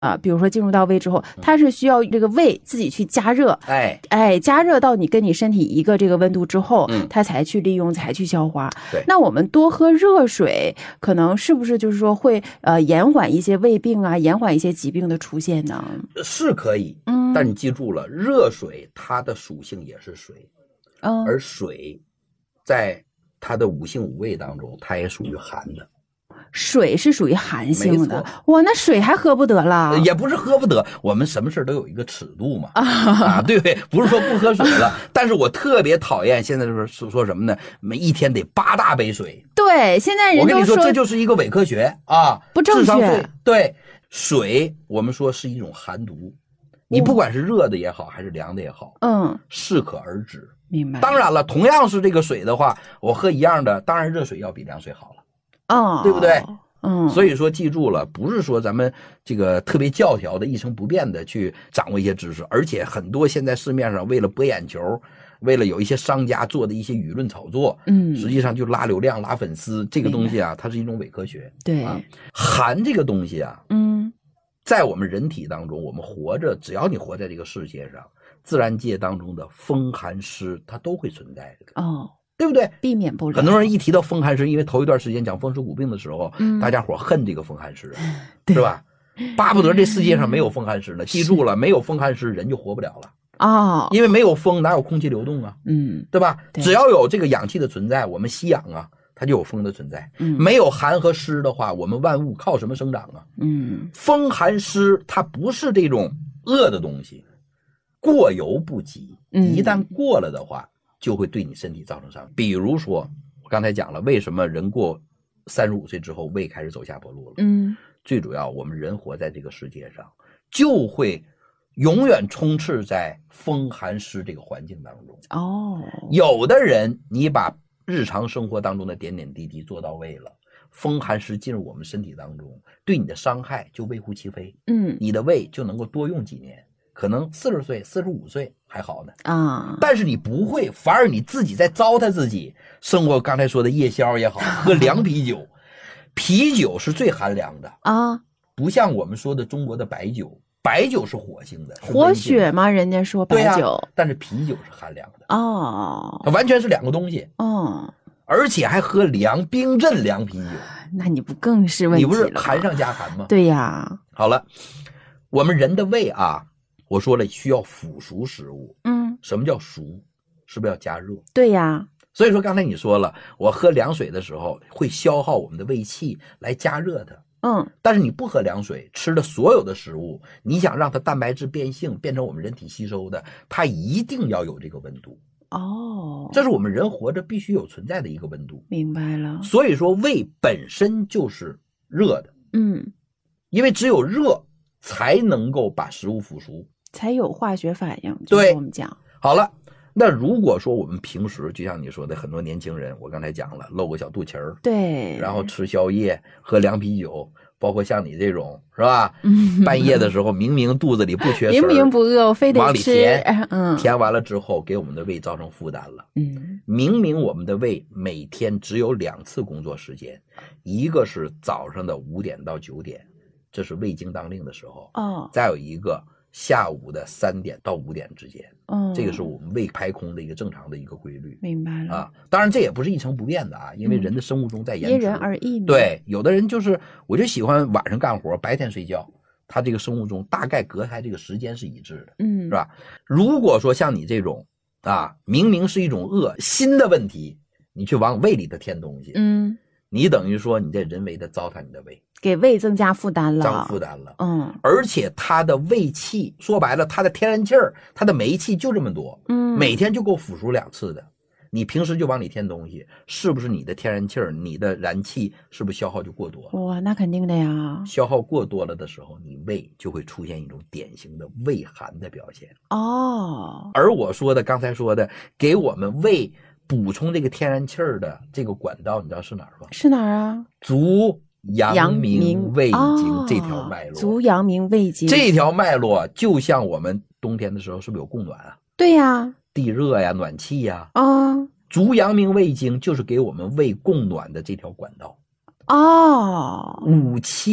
比如说进入到胃之后，它是需要这个胃自己去加热，加热到你跟你身体一个这个温度之后，它才去利用，才去消化。 对， 那我们多喝热水，可能是不是就是说会延缓一些胃病啊，延缓一些疾病的出现呢？ 是可以，但你记住了，热水它的属性也是水，而水在它的五性五味当中，它也属于寒的。 水是属于寒性的，哇，那水还喝不得了？ 也不是喝不得，我们什么事都有一个尺度嘛，对不对？不是说不喝水了，但是我特别讨厌现在说什么呢？一天得8大杯水。 对，现在人我跟你说，这就是一个伪科学啊， 不正确。 对，水我们说是一种寒毒，你不管是热的也好，还是凉的也好，适可而止。 明白。 当然了，同样是这个水的话，我喝一样的，当然热水要比凉水好了。对不对？所以说记住了，不是说咱们这个特别教条的一成不变的去掌握一些知识，而且很多现在市面上为了博眼球，为了有一些商家做的一些舆论炒作，实际上就拉流量拉粉丝，这个东西啊，它是一种伪科学。 对， 寒这个东西啊，在我们人体当中，我们活着，只要你活在这个世界上，自然界当中的风寒湿它都会存在的。对不对？ 避免不了。 很多人一提到风寒湿，因为头一段时间讲风湿骨病的时候，大家伙恨这个风寒湿，是吧？巴不得这世界上没有风寒湿了。记住了，没有风寒湿，人就活不了了。因为没有风，哪有空气流动啊？对吧？只要有这个氧气的存在，我们吸氧啊，它就有风的存在。没有寒和湿的话，我们万物靠什么生长啊？风寒湿它不是这种恶的东西，过犹不及。一旦过了的话，就会对你身体造成伤害。比如说我刚才讲了，为什么人过35岁之后胃开始走下坡路了？最主要我们人活在这个世界上，就会永远充斥在风寒湿这个环境当中。有的人你把日常生活当中的点点滴滴做到位了，风寒湿进入我们身体当中，对你的伤害就微乎其微。你的胃就能够多用几年，可能40岁45岁还好呢但是你不会，反而你自己在糟蹋自己。生活刚才说的夜宵也好，喝凉啤酒，啤酒是最寒凉的不像我们说的中国的白酒，白酒是火性的， 活血吗？人家说白酒， 但是啤酒是寒凉的完全是两个东西而且还喝凉冰镇凉啤酒， 那你不更是问题了？ 你不是寒上加寒吗？ 对呀。 好了，我们人的胃啊，我说了需要腐熟食物。什么叫熟？是不是要加热？ 对呀。 所以说刚才你说了，我喝凉水的时候会消耗我们的胃气来加热它。但是你不喝凉水，吃的所有的食物，你想让它蛋白质变性，变成我们人体吸收的，它一定要有这个温度。这是我们人活着必须有存在的一个温度。 明白了。所以说胃本身就是热的。因为只有热才能够把食物腐熟， 才有化学反应。 对， 我们讲好了。那如果说我们平时就像你说的，很多年轻人，我刚才讲了，露个小肚脐儿， 对， 然后吃宵夜，喝凉啤酒，包括像你这种是吧？半夜的时候明明肚子里不缺食， 明明不饿，非得吃， 往里填，填完了之后给我们的胃造成负担了。明明我们的胃每天只有2次工作时间，一个是早上的5点到9点，这是胃经当令的时候，再有一个下午的3点到5点之间，这个是我们胃排空的一个正常的一个规律。 明白了当然这也不是一成不变的因为人的生物钟在延迟， 因人而异嘛。 对，有的人就是我就喜欢晚上干活，白天睡觉，他这个生物钟大概隔开这个时间是一致的，是吧？如果说像你这种明明是一种心的问题，你去往胃里头添东西，你等于说你在人为的糟蹋你的胃， 给胃增加负担了， 而且它的胃气，说白了，它的天然气儿，它的煤气就这么多，每天就够腐熟2次的。你平时就往里添东西，是不是你的天然气儿，你的燃气是不是消耗就过多了？ 哇，那肯定的呀。 消耗过多了的时候，你胃就会出现一种典型的胃寒的表现。而我说的刚才说的，给我们胃补充这个天然气儿的这个管道，你知道是哪儿吗？ 是哪儿啊？ 足阳明胃经这条脉络。 足阳明胃经这条脉络就像我们冬天的时候是不是有供暖啊？ 对呀， 地热呀，暖气呀。足阳明胃经就是给我们胃供暖的这条管道。5、7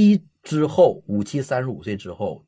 之后，57、35岁之后，